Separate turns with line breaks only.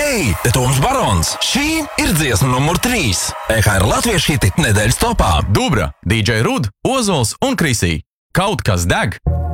Hei, te Toms Barons! Šī ir dziesma numur 3. EHR latviešu hiti nedēļas topā.
Dubra, DJ Rud, Ozols un Krisī. Kaut kas deg!